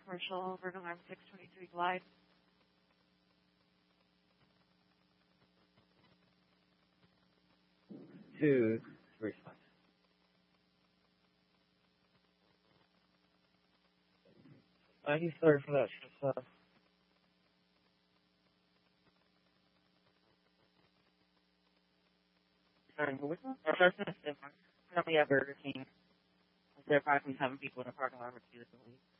commercial Virgin Arm 623 Glide. Two response. I'm sorry for that. Sorry, who was that? Our person is different. Currently at Burger King. There are approximately 7 people in the parking lot repeatedly.